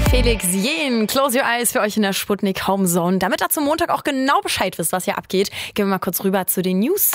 Felix Jähn, Close Your Eyes für euch in der Sputnik Homezone. Damit ihr zum Montag auch genau Bescheid wisst, was hier abgeht, gehen wir mal kurz rüber zu den News.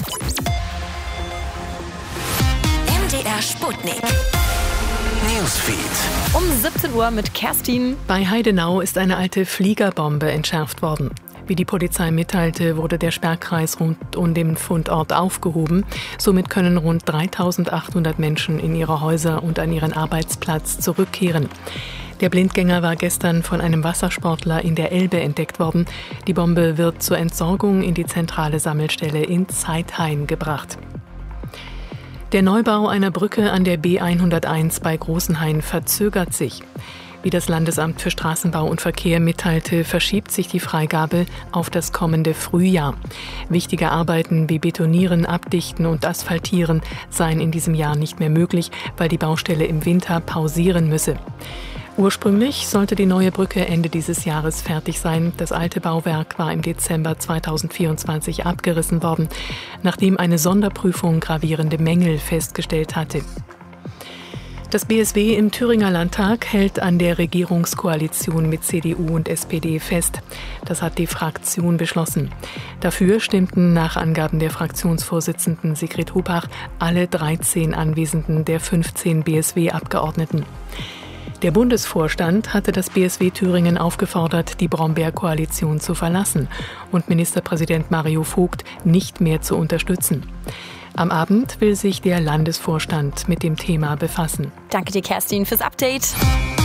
MDR Sputnik Newsfeed. Um 17 Uhr mit Kerstin. Bei Heidenau ist eine alte Fliegerbombe entschärft worden. Wie die Polizei mitteilte, wurde der Sperrkreis rund um den Fundort aufgehoben. Somit können rund 3.800 Menschen in ihre Häuser und an ihren Arbeitsplatz zurückkehren. Der Blindgänger war gestern von einem Wassersportler in der Elbe entdeckt worden. Die Bombe wird zur Entsorgung in die zentrale Sammelstelle in Zeithain gebracht. Der Neubau einer Brücke an der B101 bei Großenhain verzögert sich. Wie das Landesamt für Straßenbau und Verkehr mitteilte, verschiebt sich die Freigabe auf das kommende Frühjahr. Wichtige Arbeiten wie Betonieren, Abdichten und Asphaltieren seien in diesem Jahr nicht mehr möglich, weil die Baustelle im Winter pausieren müsse. Ursprünglich sollte die neue Brücke Ende dieses Jahres fertig sein. Das alte Bauwerk war im Dezember 2024 abgerissen worden, nachdem eine Sonderprüfung gravierende Mängel festgestellt hatte. Das BSW im Thüringer Landtag hält an der Regierungskoalition mit CDU und SPD fest. Das hat die Fraktion beschlossen. Dafür stimmten nach Angaben der Fraktionsvorsitzenden Sigrid Hubach alle 13 Anwesenden der 15 BSW-Abgeordneten. Der Bundesvorstand hatte das BSW Thüringen aufgefordert, die Brombeer-Koalition zu verlassen und Ministerpräsident Mario Vogt nicht mehr zu unterstützen. Am Abend will sich der Landesvorstand mit dem Thema befassen. Danke dir, Kerstin, fürs Update.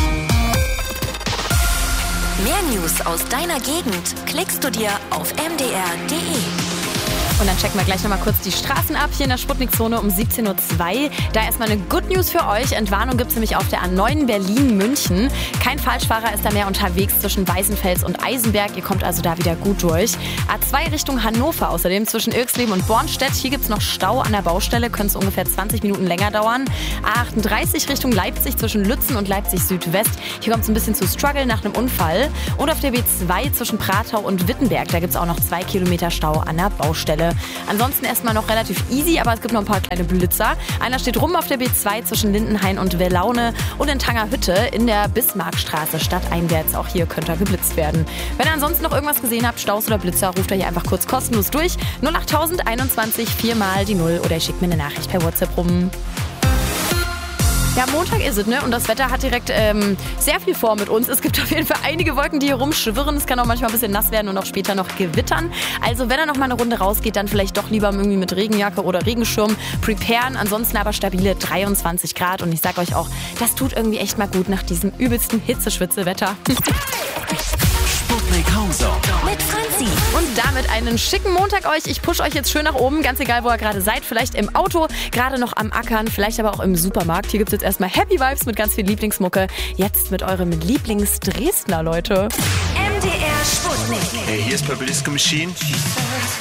Mehr News aus deiner Gegend klickst du dir auf mdr.de. Und dann checken wir gleich nochmal kurz die Straßen ab, hier in der Sputnik-Zone um 17.02 Uhr. Da erstmal eine Good News für euch. Entwarnung gibt es nämlich auf der A9 Berlin-München. Kein Falschfahrer ist da mehr unterwegs zwischen Weißenfels und Eisenberg. Ihr kommt also da wieder gut durch. A2 Richtung Hannover außerdem zwischen Ilksleben und Bornstedt. Hier gibt es noch Stau an der Baustelle. Könnte es ungefähr 20 Minuten länger dauern. A38 Richtung Leipzig zwischen Lützen und Leipzig Südwest. Hier kommt es ein bisschen zu Struggle nach einem Unfall. Und auf der B2 zwischen Pratau und Wittenberg. Da gibt es auch noch 2 Kilometer Stau an der Baustelle. Ansonsten erstmal noch relativ easy, aber es gibt noch ein paar kleine Blitzer. Einer steht rum auf der B2 zwischen Lindenhain und Wellaune und in Tangerhütte in der Bismarckstraße stadteinwärts. Auch hier könnte er geblitzt werden. Wenn ihr ansonsten noch irgendwas gesehen habt, Staus oder Blitzer, ruft ihr hier einfach kurz kostenlos durch. 08021 4 mal die 0 oder ihr schickt mir eine Nachricht per WhatsApp rum. Ja, Montag ist es, ne? Und das Wetter hat direkt sehr viel vor mit uns. Es gibt auf jeden Fall einige Wolken, die hier rumschwirren. Es kann auch manchmal ein bisschen nass werden und auch später noch gewittern. Also wenn er noch mal eine Runde rausgeht, dann vielleicht doch lieber irgendwie mit Regenjacke oder Regenschirm preparen. Ansonsten aber stabile 23 Grad. Und ich sag euch auch, das tut irgendwie echt mal gut nach diesem übelsten Hitzeschwitze-Wetter. Sputnik Homezone mit Franzi. Und damit einen schicken Montag euch. Ich push euch jetzt schön nach oben, ganz egal, wo ihr gerade seid. Vielleicht im Auto, gerade noch am Ackern, vielleicht aber auch im Supermarkt. Hier gibt es jetzt erstmal Happy Vibes mit ganz viel Lieblingsmucke. Jetzt mit eurem Lieblings-Dresdner, Leute. MDR Sputnik. Hey, hier ist Purple Disco Machine.